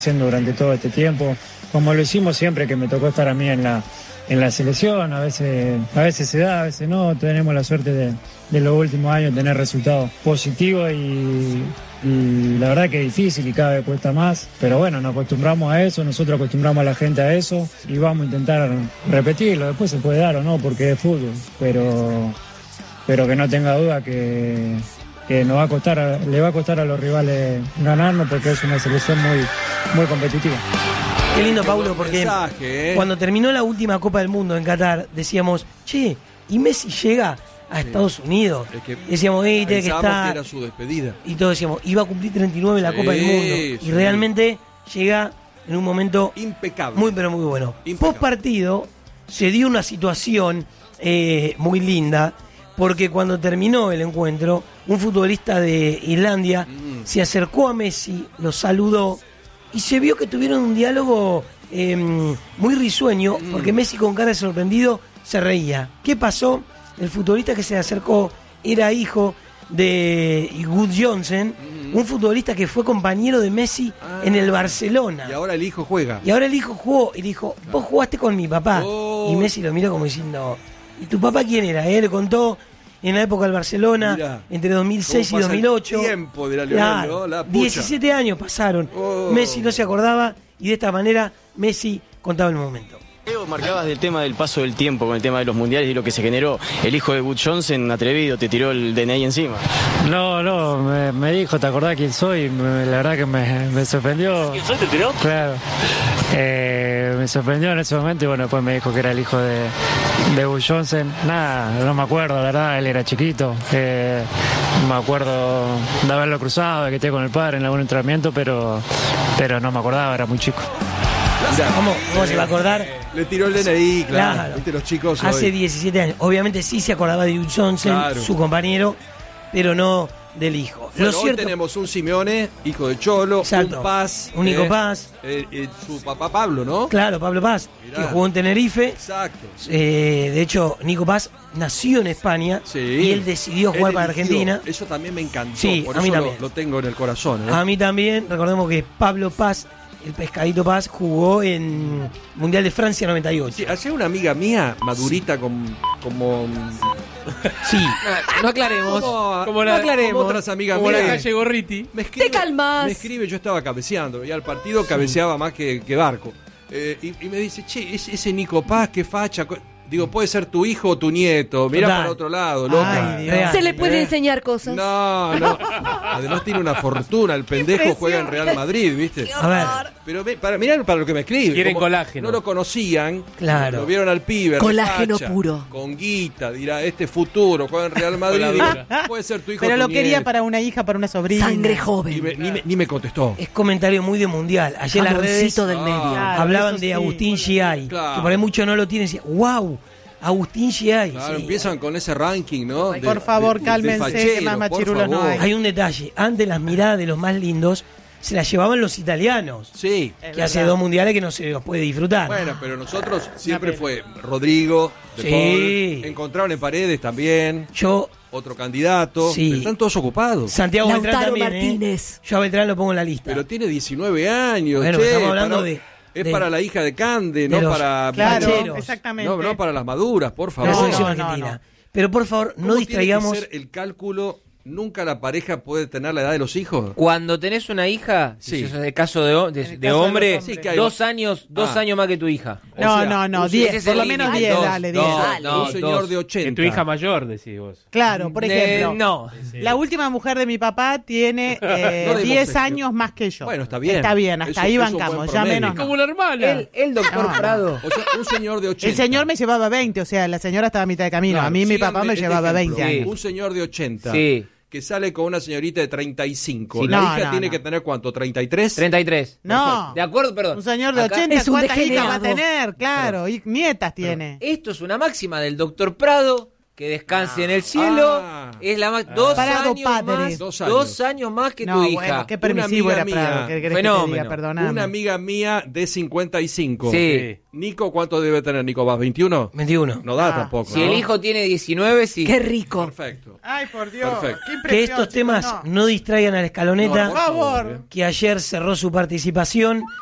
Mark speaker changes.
Speaker 1: haciendo durante todo este tiempo, como lo hicimos siempre que me tocó estar a mí en la selección. A veces se da, a veces no. Tenemos la suerte de los últimos años tener resultados positivos y la verdad que es difícil y cada vez cuesta más, pero bueno, nos acostumbramos a eso, nosotros acostumbramos a la gente a eso y vamos a intentar repetirlo. Después se puede dar o no porque es fútbol, pero que no tenga duda que le va a costar a los rivales ganarnos, porque es una selección muy competitiva.
Speaker 2: Qué lindo, Paulo, porque cuando terminó la última Copa del Mundo en Qatar, decíamos, che, ¿y Messi llega a Estados Unidos? Decíamos, tiene que estar.
Speaker 3: Que era su despedida.
Speaker 2: Y todos decíamos, iba a cumplir 39 la Copa del Mundo. Y realmente llega en un momento
Speaker 3: impecable.
Speaker 2: Muy, pero muy bueno. Post partido se dio una situación muy linda, porque cuando terminó el encuentro, un futbolista de Islandia se acercó a Messi, lo saludó y se vio que tuvieron un diálogo muy risueño, porque Messi con cara de sorprendido se reía. ¿Qué pasó? El futbolista que se acercó era hijo de Gudjohnsen, un futbolista que fue compañero de Messi en el Barcelona.
Speaker 3: Y ahora el hijo juega.
Speaker 2: Y ahora el hijo jugó y le dijo, vos jugaste con mi papá. Y Messi lo miró como diciendo, ¿y tu papá quién era? Él le contó en la época del Barcelona, mirá, entre 2006 y 2008.
Speaker 3: El tiempo de la Lionel, ¿no? La
Speaker 2: 17 años pasaron. Messi no se acordaba y de esta manera Messi contaba el momento.
Speaker 4: Leo, marcabas del tema del paso del tiempo con el tema de los mundiales y lo que se generó. El hijo de Gudjohnsen, atrevido, te tiró el DNI encima.
Speaker 1: No, me dijo, ¿te acordás quién soy? La verdad que me sorprendió.
Speaker 4: ¿Quién soy? ¿Te tiró?
Speaker 1: Claro. Me sorprendió en ese momento y bueno, después me dijo que era el hijo de Gudjohnsen. Nada, no me acuerdo, la verdad, él era chiquito. Me acuerdo de haberlo cruzado, de que esté con el padre en algún entrenamiento, pero no me acordaba, era muy chico.
Speaker 2: ¿Cómo se va a acordar?
Speaker 3: Le tiró el DNI, claro. Viste, los chicos
Speaker 2: hace
Speaker 3: hoy.
Speaker 2: 17 años. Obviamente sí se acordaba de Gudjohnsen, claro, su compañero, pero no del hijo.
Speaker 3: Bueno, hoy tenemos un Simeone, hijo de Cholo, exacto, un Paz.
Speaker 2: Un Nico Paz.
Speaker 3: Su papá Pablo, ¿no?
Speaker 2: Claro, Pablo Paz, mirá, que jugó en Tenerife.
Speaker 3: Exacto.
Speaker 2: De hecho, Nico Paz nació en España, sí, y él decidió jugar para Argentina.
Speaker 3: Eso también me encantó,
Speaker 2: sí,
Speaker 3: por
Speaker 2: a mí
Speaker 3: eso
Speaker 2: también.
Speaker 3: Lo tengo en el corazón.
Speaker 2: A mí también, recordemos que Pablo Paz, el Pescadito Paz, jugó en Mundial de Francia 98.
Speaker 3: Sí, ayer una amiga mía, madurita, como...
Speaker 2: Sí.
Speaker 5: No aclaremos.
Speaker 3: Como otras amigas
Speaker 5: como
Speaker 3: mías.
Speaker 5: La calle Gorriti.
Speaker 6: Te calmas.
Speaker 3: Me escribe, yo estaba cabeceando, y al partido cabeceaba más que Barco. Y me dice, che, ese Nico Paz, qué facha... Digo, puede ser tu hijo o tu nieto. Mirá para otro lado, loca.
Speaker 6: Se le puede enseñar cosas.
Speaker 3: No. Además tiene una fortuna. El pendejo juega en Real Madrid, ¿viste?
Speaker 2: A ver.
Speaker 3: Pero mirá para lo que me escribe.
Speaker 5: Quieren colágeno.
Speaker 3: No lo conocían.
Speaker 2: Claro.
Speaker 3: Lo vieron al pibe.
Speaker 6: Colágeno
Speaker 3: facha,
Speaker 6: puro.
Speaker 3: con guita. Dirá, este futuro juega en Real Madrid. Digo, puede ser tu hijo
Speaker 7: pero
Speaker 3: o tu
Speaker 7: lo
Speaker 3: nieto.
Speaker 7: quería para una hija, para una sobrina.
Speaker 6: Sangre joven.
Speaker 3: Ni me contestó.
Speaker 2: Es comentario muy de mundial. Ayer en las redes
Speaker 6: del medio.
Speaker 2: hablaban de Agustín Giai.
Speaker 3: Claro.
Speaker 2: Que por ahí muchos no lo tienen. Decían, wow. Agustín Giai.
Speaker 3: Claro, sí, empiezan con ese ranking, ¿no?
Speaker 7: Por favor, cálmense, que más machirulos no hay.
Speaker 2: Hay un detalle. Antes las miradas de los más lindos se las llevaban los italianos.
Speaker 3: Sí.
Speaker 2: Que hace 2 mundiales que no se los puede disfrutar.
Speaker 3: Bueno, pero nosotros siempre fue Rodrigo, De Paul, encontraron en Paredes también. Otro candidato.
Speaker 2: Sí.
Speaker 3: Pero están todos ocupados.
Speaker 2: Santiago
Speaker 6: Lautaro
Speaker 2: Beltrán también,
Speaker 6: Martínez.
Speaker 2: Yo a Beltrán lo pongo en la lista.
Speaker 3: Pero tiene 19 años.
Speaker 2: Bueno, estamos hablando
Speaker 3: es para la hija de Cande, no para...
Speaker 7: Claro, exactamente.
Speaker 3: No para las maduras, por favor.
Speaker 2: La selección argentina. No. Pero por favor, no distraigamos...
Speaker 3: Tiene que ser el cálculo... ¿Nunca la pareja puede tener la edad de los hijos?
Speaker 5: Cuando tenés una hija,
Speaker 3: sí,
Speaker 5: si es el caso de hombre, sí, 2 años más que tu hija.
Speaker 7: No, 10, por lo menos 10, dale, 10.
Speaker 3: Un señor de 80.
Speaker 5: Que tu hija mayor, decís vos.
Speaker 7: Claro, por ejemplo.
Speaker 5: No.
Speaker 7: La última mujer de mi papá tiene 10 años más que yo.
Speaker 3: Bueno, está bien.
Speaker 7: Está bien, hasta ahí bancamos, ya menos.
Speaker 5: Como la hermana.
Speaker 6: El doctor Prado.
Speaker 3: O sea, un señor de 80.
Speaker 7: El señor me llevaba 20, o sea, la señora estaba a mitad de camino.
Speaker 3: Claro,
Speaker 7: a mí mi papá me llevaba 20 años.
Speaker 3: Un señor de 80.
Speaker 5: Sí.
Speaker 3: Que sale con una señorita de 35.
Speaker 5: Sí,
Speaker 3: la hija tiene que tener, ¿cuánto? ¿33?
Speaker 5: 33.
Speaker 7: No.
Speaker 5: Perfecto. De acuerdo, perdón.
Speaker 7: Un señor de 80, ¿cuántas hijas va a tener? Claro, y nietas tiene.
Speaker 5: Esto es una máxima del doctor Prado, que descanse en el cielo. Es la más, 2
Speaker 7: Prado
Speaker 5: años
Speaker 7: padre.
Speaker 5: más.
Speaker 3: 2 años.
Speaker 5: 2 años más que tu hija.
Speaker 7: Bueno, qué permisivo
Speaker 3: Una
Speaker 7: era
Speaker 3: amiga
Speaker 7: Prado.
Speaker 3: mía.
Speaker 7: ¿Qué querés
Speaker 5: Fenómeno.
Speaker 7: que te diga? Perdóname.
Speaker 3: Una amiga mía de 55.
Speaker 5: Sí.
Speaker 3: Nico, ¿cuánto debe tener Nico? ¿Vas 21?
Speaker 2: 21.
Speaker 3: No da tampoco.
Speaker 5: Si
Speaker 3: ¿no?
Speaker 5: el hijo tiene 19, sí.
Speaker 6: Qué rico.
Speaker 3: Perfecto.
Speaker 7: Ay, por Dios.
Speaker 3: Perfecto.
Speaker 7: Qué impresión,
Speaker 2: Que estos
Speaker 7: chicos,
Speaker 2: temas no distraigan a la escaloneta,
Speaker 3: No,
Speaker 7: Por favor.
Speaker 2: que ayer cerró su participación